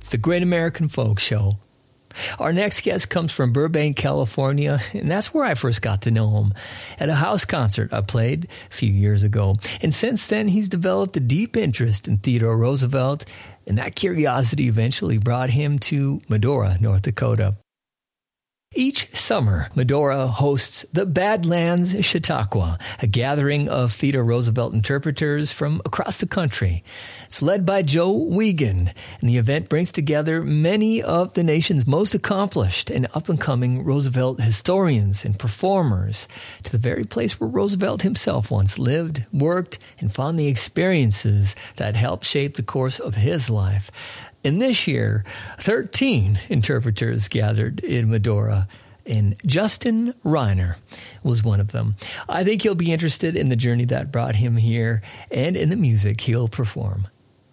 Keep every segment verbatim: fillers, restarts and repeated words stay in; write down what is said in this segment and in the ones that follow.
It's the Great American Folk Show. Our next guest comes from Burbank, California, and that's where I first got to know him, at a house concert I played a few years ago. And since then, he's developed a deep interest in Theodore Roosevelt, and that curiosity eventually brought him to Medora, North Dakota. Each summer, Medora hosts the Badlands Chautauqua, a gathering of Theodore Roosevelt interpreters from across the country. It's led by Joe Wiegand, and the event brings together many of the nation's most accomplished and up-and-coming Roosevelt historians and performers to the very place where Roosevelt himself once lived, worked, and found the experiences that helped shape the course of his life. And this year, thirteen interpreters gathered in Medora, and Justin Reiner was one of them. I think you'll be interested in the journey that brought him here and in the music he'll perform.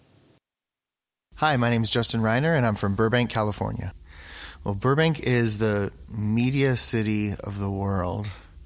Hi, my name is Justin Reiner, and I'm from Burbank, California. Well, Burbank is the media city of the world.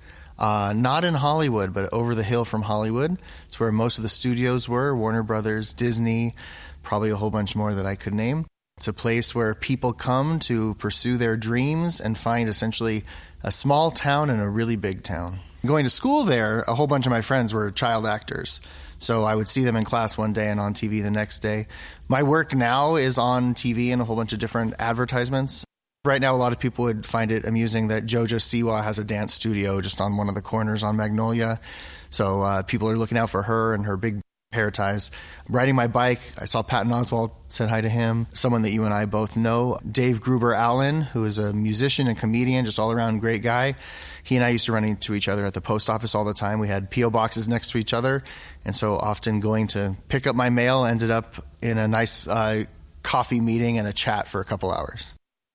Uh, not in Hollywood, but over the hill from Hollywood. It's where most of the studios were, Warner Brothers, Disney, probably a whole bunch more that I could name. It's a place where people come to pursue their dreams and find essentially a small town in a really big town. Going to school there, a whole bunch of my friends were child actors. So I would see them in class one day and on T V the next day. My work now is on T V and a whole bunch of different advertisements. Right now, a lot of people would find it amusing that Jojo Siwa has a dance studio just on one of the corners on Magnolia. So uh, people are looking out for her and her big hair ties. Riding my bike, I saw Patton Oswalt, said hi to him. Someone that you and I both know, Dave Gruber Allen, who is a musician and comedian, just all-around great guy. He and I used to run into each other at the post office all the time. We had P O boxes next to each other, and so often going to pick up my mail ended up in a nice uh, coffee meeting and a chat for a couple hours.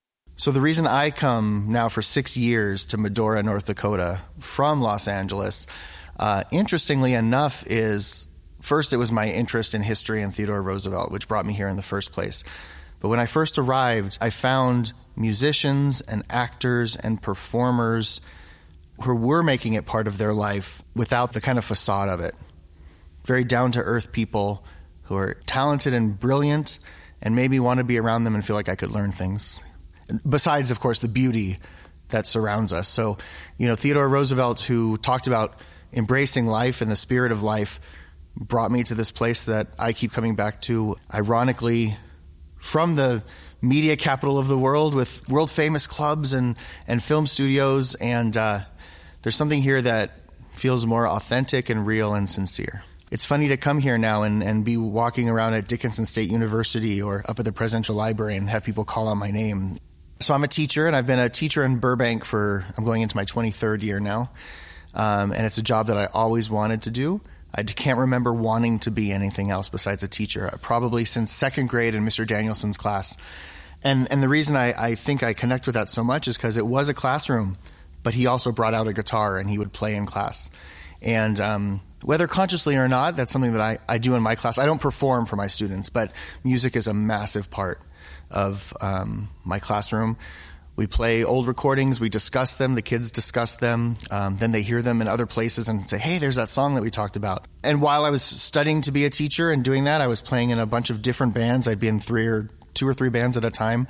So the reason I come now for six years to Medora, North Dakota from Los Angeles, uh, interestingly enough, is first it was my interest in history and Theodore Roosevelt, which brought me here in the first place. But when I first arrived, I found musicians and actors and performers who were making it part of their life without the kind of facade of it. Very down-to-earth people who are talented and brilliant and made me want to be around them and feel like I could learn things. Besides, of course, the beauty that surrounds us. So, you know, Theodore Roosevelt, who talked about embracing life and the spirit of life, brought me to this place that I keep coming back to, ironically, from the media capital of the world with world-famous clubs and, and film studios. And uh, there's something here that feels more authentic and real and sincere. It's funny to come here now and, and be walking around at Dickinson State University or up at the Presidential Library and have people call out my name. So I'm a teacher, and I've been a teacher in Burbank for, I'm going into my twenty-third year now. Um, and it's a job that I always wanted to do. I can't remember wanting to be anything else besides a teacher, probably since second grade in Mister Danielson's class. And and the reason I, I think I connect with that so much is because it was a classroom, but he also brought out a guitar and he would play in class. And um, whether consciously or not, that's something that I, I do in my class. I don't perform for my students, but music is a massive part of um, my classroom. We play old recordings, we discuss them, the kids discuss them, um, then they hear them in other places and say, hey, there's that song that we talked about. And while I was studying to be a teacher and doing that, I was playing in a bunch of different bands. I'd be in three or two or three bands at a time.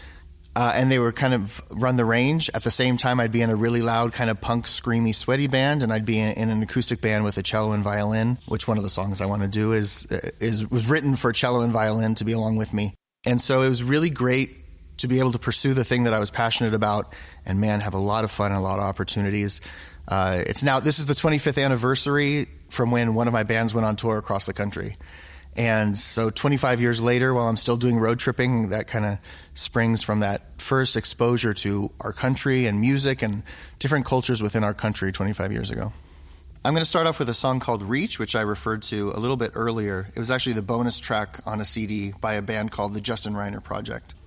Uh, and they were kind of run the range. At the same time, I'd be in a really loud kind of punk, screamy, sweaty band, and I'd be in, in an acoustic band with a cello and violin, which one of the songs I want to do is is was written for cello and violin to be along with me. And so it was really great to be able to pursue the thing that I was passionate about and, man, have a lot of fun and a lot of opportunities. Uh, it's now, this is the twenty-fifth anniversary from when one of my bands went on tour across the country. And so twenty-five years later, while I'm still doing road tripping, that kind of springs from that first exposure to our country and music and different cultures within our country twenty-five years ago. I'm going to start off with a song called Reach, which I referred to a little bit earlier. It was actually the bonus track on a C D by a band called the Justin Reiner Project.